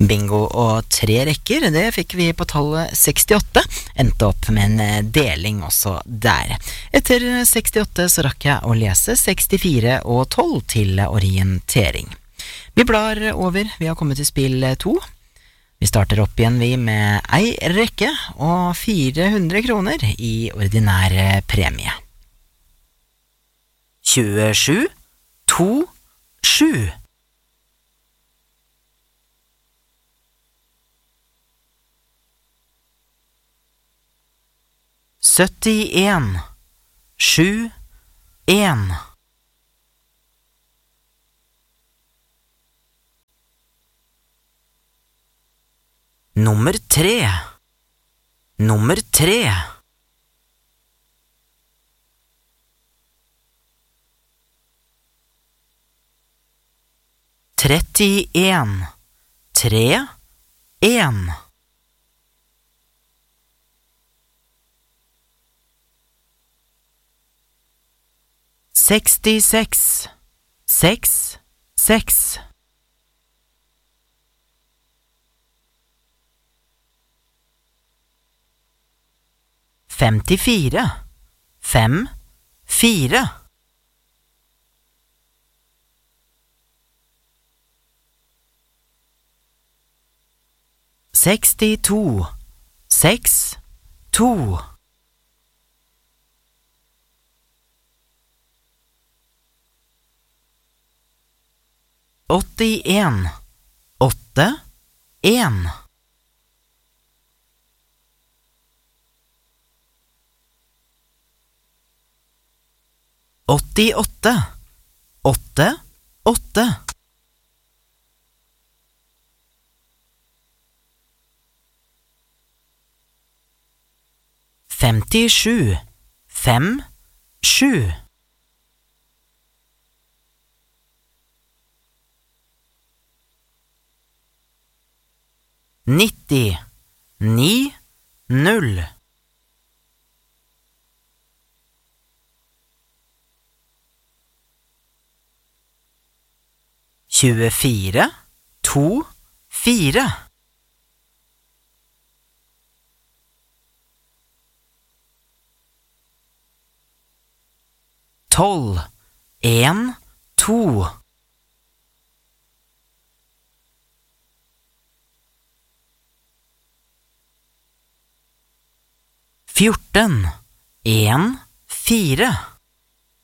Bingo og 3 rekker, det fikk vi på tallet 68, endte opp med en deling også der. Etter 68 så rakk jeg å lese 64 og 12 til orientering. Vi blar over, vi har kommet til spill 2. Vi starter opp igjen vi med ei rekke og 400 kroner i ordinær premie. 27, 2, 7. 71, 7, 1. Nummer 3. Nummer 3. 31, 3, 1. 66, 6, 6. 54, 5, 4. 62, 6, 2. 81, 8, 1. 88, 8, 8. 57, 5, 7. 90, 9, 0. 24, 2, 4. 12, 1, 2. 14, 1, 4.